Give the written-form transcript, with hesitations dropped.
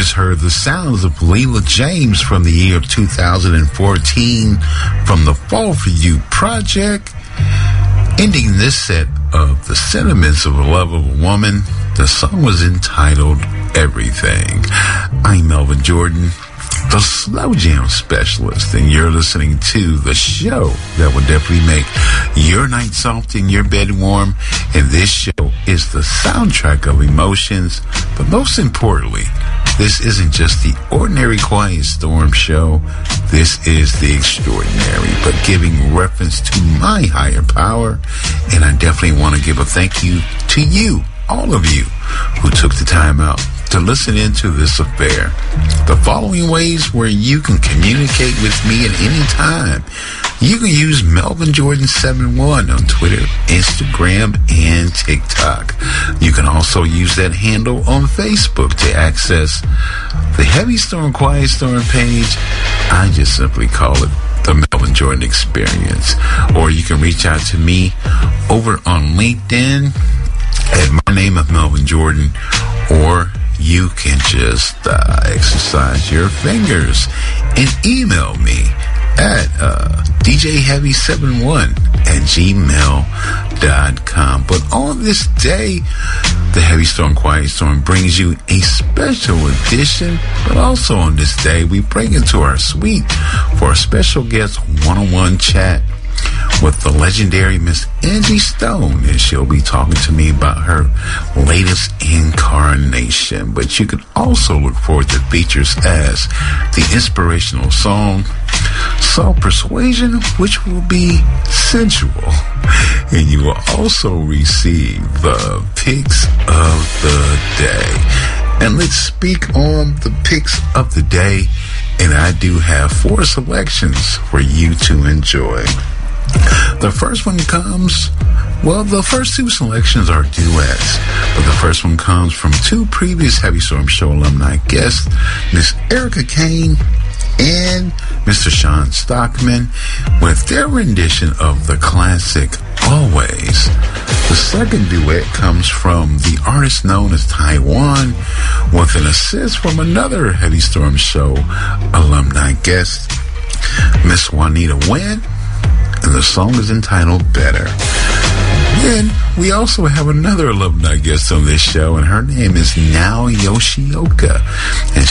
just heard the sounds of Leela James from the year of 2014 from the Fall For You project. Ending this set of the sentiments of a love of a woman, the song was entitled Everything. I'm Melvin Jordan, the Slow Jam Specialist, and you're listening to the show that will definitely make your night soft and your bed warm. And this show is the soundtrack of emotions, but most importantly, this isn't just the ordinary Quiet Storm show. This is the extraordinary, but giving reference to my higher power. And I definitely want to give a thank you to you, all of you, who took the time out to listen into this affair. The following ways where you can communicate with me at any time. You can use Melvin Jordan 71 on Twitter, Instagram, and TikTok. You can also use that handle on Facebook to access the Heavy Storm Quiet Storm page. I just simply call it the Melvin Jordan Experience. Or you can reach out to me over on LinkedIn at my name of Melvin Jordan, or you can just exercise your fingers and email me at djheavy71@gmail.com. But on this day, the Heavy Storm Quiet Storm brings you a special edition. But also on this day, we bring into our suite for a special guest one-on-one chat with the legendary Miss Angie Stone, and she'll be talking to me about her latest incarnation. But you can also look forward to features as the inspirational song Soft Persuasion, which will be sensual, and you will also receive the picks of the day. And let's speak on the picks of the day, and I do have 4 selections for you to enjoy. The first one comes, well, the first 2 selections are duets, but the first one comes from 2 previous Heavy Storm Show alumni guests, Miss Erica Kane and Mr. Sean Stockman, with their rendition of the classic Always. The second duet comes from the artist known as Taiwan, with an assist from another Heavy Storm Show alumni guest, Miss Juanita Nguyen, and the song is entitled Better. Then we also have another alumni guest on this show, and her name is Nao Yoshioka, and